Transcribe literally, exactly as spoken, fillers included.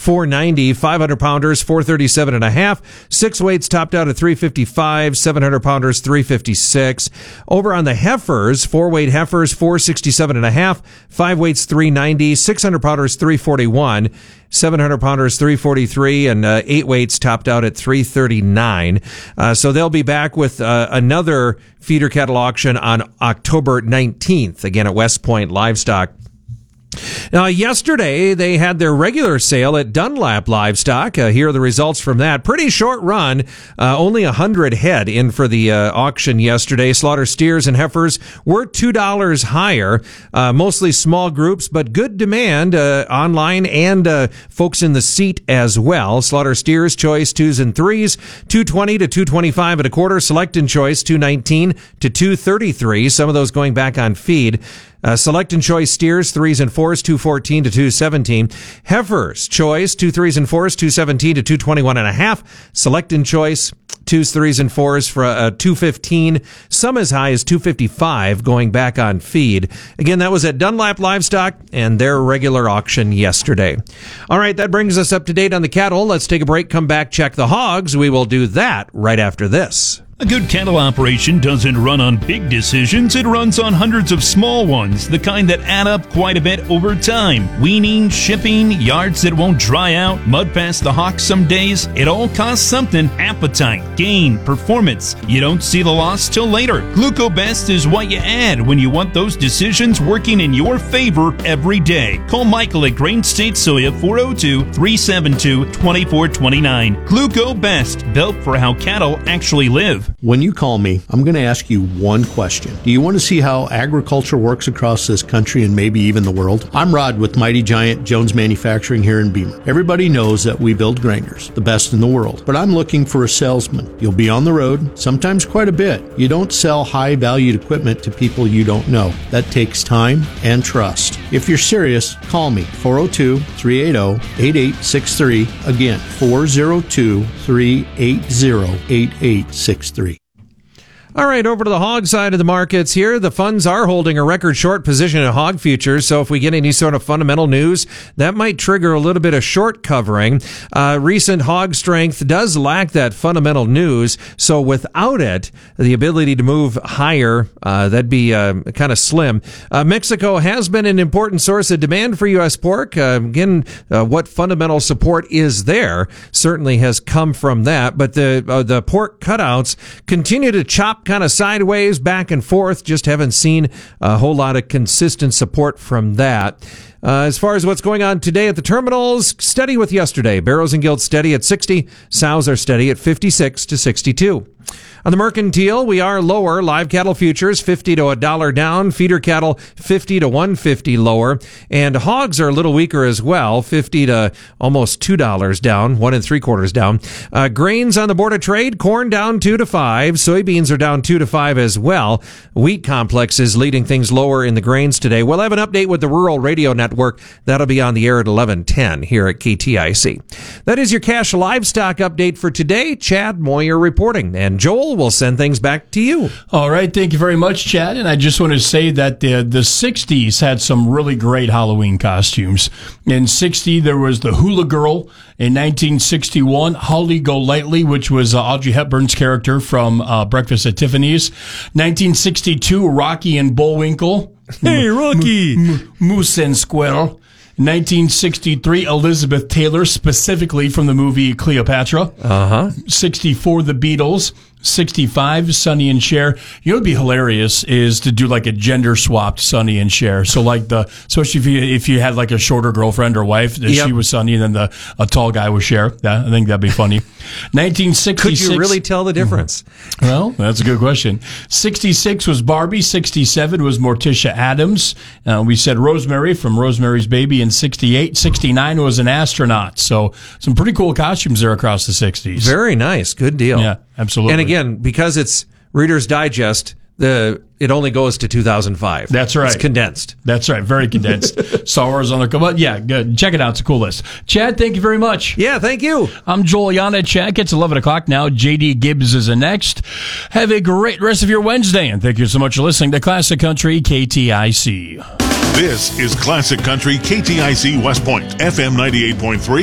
four ninety. five hundred pounders, four thirty-seven and a half. Six weights topped out at three fifty-five. seven hundred pounders, three fifty-six. Over on the heifers, four weight heifers, four sixty-seven and a half. Five weights, three ninety. six hundred pounders, three forty-one. seven hundred pounders, three forty-three, and uh, eight weights topped out at three thirty-nine. Uh, so they'll be back with uh, another feeder cattle auction on October nineteenth, again at West Point Livestock. Now, yesterday, they had their regular sale at Dunlap Livestock. Uh, here are the results from that. Pretty short run. Uh, only one hundred head in for the uh, auction yesterday. Slaughter steers and heifers were two dollars higher. Uh, mostly small groups, but good demand uh, online and uh, folks in the seat as well. Slaughter steers, choice, twos and threes, two twenty to two twenty-five and a quarter. Select and choice, two nineteen to two thirty-three. Some of those going back on feed. Uh, select and choice steers, threes and fours, two fourteen to two seventeen. Heifers, choice, two threes and fours, two seventeen to two twenty-one and a half. Select and choice, twos, threes and fours for uh, two fifteen. Some as high as two fifty-five going back on feed. Again, that was at Dunlap Livestock and their regular auction yesterday. All right, that brings us up to date on the cattle. Let's take a break, come back, check the hogs. We will do that right after this. A good cattle operation doesn't run on big decisions, it runs on hundreds of small ones, the kind that add up quite a bit over time. Weaning, shipping, yards that won't dry out, mud past the hocks some days, it all costs something. Appetite, gain, performance. You don't see the loss till later. GlucoBest is what you add when you want those decisions working in your favor every day. Call Michael at Grain State Soya, four oh two, three seven two, two four two nine. GlucoBest, built for how cattle actually live. When you call me, I'm going to ask you one question. Do you want to see how agriculture works across this country and maybe even the world? I'm Rod with Mighty Giant Jones Manufacturing here in Beamer. Everybody knows that we build grinders, the best in the world. But I'm looking for a salesman. You'll be on the road, sometimes quite a bit. You don't sell high-valued equipment to people you don't know. That takes time and trust. If you're serious, call me, four oh two, three eight oh, eight eight six three. Again, four oh two, three eight oh, eight eight six three. All right, over to the hog side of the markets here. The funds are holding a record short position in hog futures, so if we get any sort of fundamental news, that might trigger a little bit of short covering. Uh, recent hog strength does lack that fundamental news, so without it, the ability to move higher, uh, that'd be uh, kind of slim. Uh, Mexico has been an important source of demand for U S pork. Uh, again, uh, what fundamental support is there certainly has come from that, but the uh, the pork cutouts continue to chop kind of sideways, back and forth. Just haven't seen a whole lot of consistent support from that. Uh, as far as what's going on today at the terminals, steady with yesterday. Barrows and Guild steady at sixty. Sows are steady at fifty-six to sixty-two. On the mercantile, we are lower. Live cattle futures, fifty to a dollar down. Feeder cattle, fifty to one fifty lower. And hogs are a little weaker as well, fifty to almost two dollars down, one and three quarters down. Uh, grains on the board of trade, corn down two to five. Soybeans are down two to five as well. Wheat complex is leading things lower in the grains today. We'll have an update with the Rural Radio Network. That'll be on the air at eleven ten here at K T I C. That is your cash livestock update for today. Chad Moyer reporting. And Joel, we'll send things back to you. All right. Thank you very much, Chad. And I just want to say that the, the sixties had some really great Halloween costumes. In sixty, there was the Hula Girl. In nineteen sixty-one, Holly Golightly, which was uh, Audrey Hepburn's character from uh, Breakfast at Tiffany's. nineteen sixty-two, Rocky and Bullwinkle. Hey, Rocky! M- M- Moose and Squirrel. nineteen sixty-three, Elizabeth Taylor, specifically from the movie Cleopatra. Uh-huh. sixty-four, The Beatles. sixty-five, Sonny and Cher. You know what'd be hilarious is to do like a gender swapped Sonny and Cher. So like the, especially if you, if you had like a shorter girlfriend or wife, that yep. she was Sonny and then the, a tall guy was Cher. Yeah, I think that'd be funny. nineteen sixty-six. Could you really tell the difference? Well, that's a good question. sixty-six was Barbie. sixty-seven was Morticia Adams. Uh, we said Rosemary from Rosemary's Baby in sixty-eight. sixty-nine was an astronaut. So some pretty cool costumes there across the sixties. Very nice. Good deal. Yeah, absolutely. And again, because it's Reader's Digest, the it only goes to two thousand five. That's right. It's condensed. That's right. Very condensed. Star Wars on the come. But yeah, good. Check it out. It's a cool list. Chad, thank you very much. Yeah, thank you. I'm Joel Yana. Chad, it's eleven o'clock now. J D Gibbs is the next. Have a great rest of your Wednesday, and thank you so much for listening to Classic Country K T I C. This is Classic Country K T I C West Point, F M ninety-eight point three.